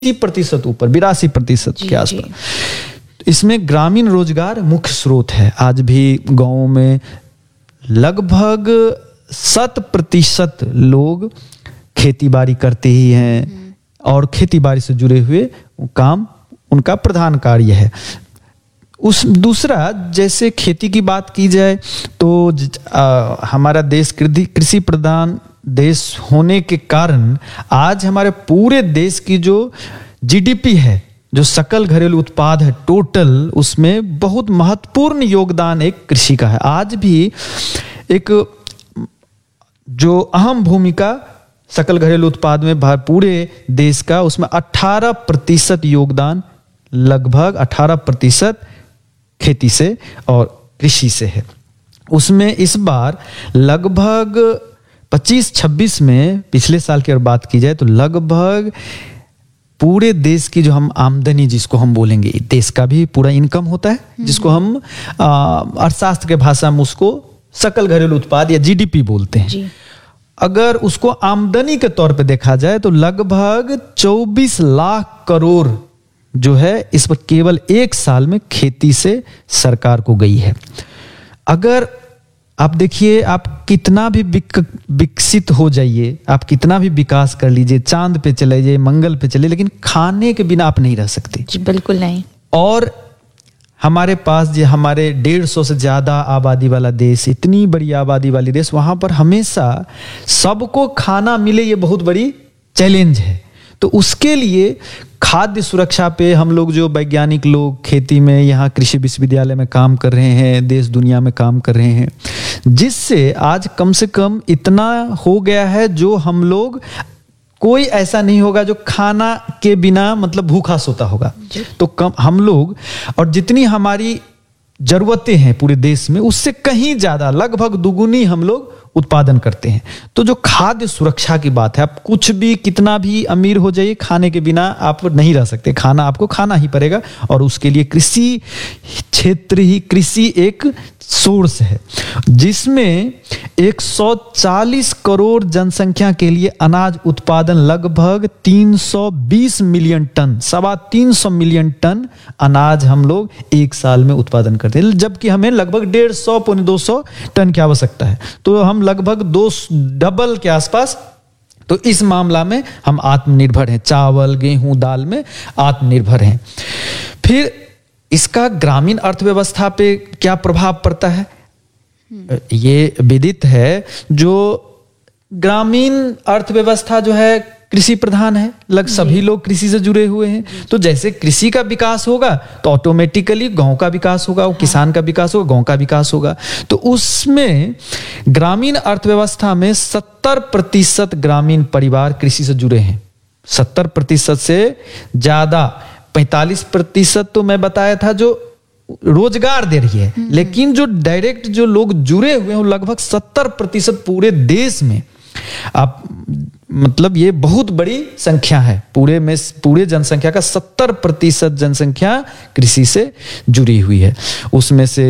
80% ऊपर, 82% के आसपास। इसमें ग्रामीण रोजगार मुख्य स्रोत है। आज भी गांवों में लगभग 100% लोग खेती बाड़ी करते ही हैं और खेती बाड़ी से जुड़े हुए काम उनका प्रधान कार्य है। दूसरा, जैसे खेती की बात की जाए तो हमारा देश कृषि प्रधान देश होने के कारण आज हमारे पूरे देश की जो जीडीपी है, जो सकल घरेलू उत्पाद है टोटल, उसमें बहुत महत्वपूर्ण योगदान एक कृषि का है। आज भी एक जो अहम भूमिका सकल घरेलू उत्पाद में पूरे देश का, उसमें 18% योगदान, लगभग 18% खेती से और कृषि से है। उसमें इस बार लगभग 25-26 में, पिछले साल की अगर बात की जाए तो लगभग पूरे देश की जो हम आमदनी जिसको हम बोलेंगे, देश का भी पूरा इनकम होता है, जिसको हम अर्थशास्त्र के भाषा में उसको सकल घरेलू उत्पाद या जीडीपी बोलते हैं। अगर उसको आमदनी के तौर पे देखा जाए तो लगभग 24 लाख करोड़ जो है इस पर केवल एक साल में खेती से सरकार को गई है। अगर आप देखिए, आप कितना भी विकसित हो जाइए, आप कितना भी विकास कर लीजिए, चांद पे चले जाइए, मंगल पे चले, लेकिन खाने के बिना आप नहीं रह सकते। जी बिल्कुल नहीं। और हमारे पास जो हमारे 150 से ज्यादा आबादी वाला देश, इतनी बड़ी आबादी वाली देश, वहां पर हमेशा सबको खाना मिले, ये बहुत बड़ी चैलेंज है। तो उसके लिए खाद्य सुरक्षा पे हम लोग जो वैज्ञानिक लोग खेती में, यहाँ कृषि विश्वविद्यालय में काम कर रहे हैं, देश दुनिया में काम कर रहे हैं, जिससे आज कम से कम इतना हो गया है जो हम लोग, कोई ऐसा नहीं होगा जो खाना के बिना मतलब भूखा सोता होगा। तो कम हम लोग, और जितनी हमारी जरूरतें हैं पूरे देश में, उससे कहीं ज्यादा, लगभग दुगुनी हम लोग उत्पादन करते हैं। तो जो खाद्य सुरक्षा की बात है, आप कुछ भी कितना भी अमीर हो जाइए, खाने के बिना आप नहीं रह सकते। खाना आपको खाना ही पड़ेगा, और उसके लिए कृषि क्षेत्र ही, कृषि एक सोर्स है जिसमें 140 करोड़ जनसंख्या के लिए अनाज उत्पादन लगभग 320 मिलियन टन, 325 मिलियन टन अनाज हम लोग एक साल में उत्पादन करते हैं, जबकि हमें लगभग 150-200 टन की आवश्यकता है। तो हम लगभग डबल के आसपास, तो इस मामला में हम आत्मनिर्भर हैं, चावल, गेहूं, दाल में आत्मनिर्भर हैं। फिर इसका ग्रामीण अर्थव्यवस्था पे क्या प्रभाव पड़ता है, ये विदित है। जो ग्रामीण अर्थव्यवस्था जो है कृषि प्रधान है, सभी लोग कृषि से जुड़े हुए हैं। तो जैसे कृषि का विकास होगा तो ऑटोमेटिकली गांव का विकास होगा, वो किसान का विकास होगा, गांव का विकास होगा। तो उसमें ग्रामीण अर्थव्यवस्था में 70% ग्रामीण परिवार कृषि से जुड़े हैं, 70% से ज्यादा। 45% तो मैं बताया था जो रोजगार दे रही है, लेकिन जो डायरेक्ट जो लोग जुड़े हुए हैं वो लगभग 70% पूरे देश में। आप मतलब ये बहुत बड़ी संख्या है, पूरे जनसंख्या का 70% जनसंख्या कृषि से जुड़ी हुई है। उसमें से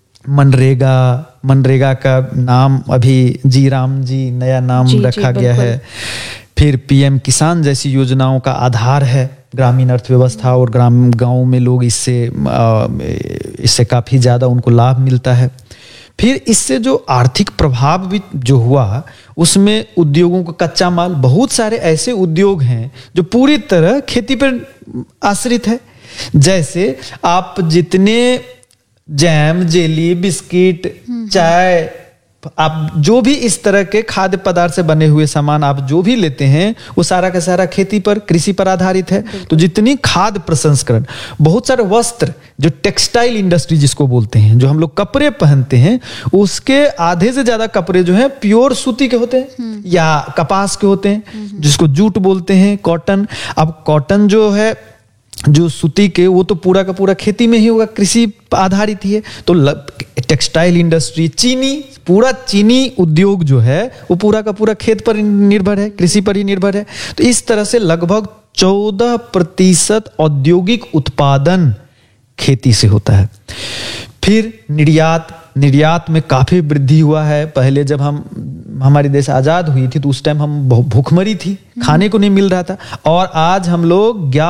मनरेगा का नाम अभी जी राम जी नया नाम रखा गया है। फिर पीएम किसान जैसी योजनाओं का आधार है ग्रामीण अर्थव्यवस्था, और गांव में लोग इससे काफी ज्यादा उनको लाभ मिलता है। फिर इससे जो आर्थिक प्रभाव भी जो हुआ, उसमें उद्योगों का कच्चा माल, बहुत सारे ऐसे उद्योग हैं जो पूरी तरह खेती पर आश्रित है। जैसे आप जितने जैम, जेली, बिस्किट, चाय, आप जो भी इस तरह के खाद्य पदार्थ से बने हुए सामान आप जो भी लेते हैं, वो सारा का सारा खेती पर, कृषि पर आधारित है। तो जितनी खाद्य प्रसंस्करण, बहुत सारे वस्त्र, जो टेक्सटाइल इंडस्ट्री जिसको बोलते हैं, जो हम लोग कपड़े पहनते हैं, उसके आधे से ज्यादा कपड़े जो हैं प्योर सूती के होते हैं या कपास के होते हैं, जिसको जूट बोलते हैं, कॉटन। अब कॉटन जो है, जो सूती के, वो तो पूरा का पूरा खेती में ही होगा, कृषि आधारित ही है। तो टेक्सटाइल इंडस्ट्री, पूरा चीनी उद्योग जो है वो पूरा का पूरा खेत पर निर्भर है, कृषि पर ही निर्भर है। तो इस तरह से लगभग 14% औद्योगिक उत्पादन खेती से होता है। फिर निर्यात में काफी वृद्धि हुआ है। पहले जब हम हमारी देश आजाद हुई थी तो उस टाइम हम भूखमरी थी, खाने को नहीं मिल रहा था, और आज हम लोग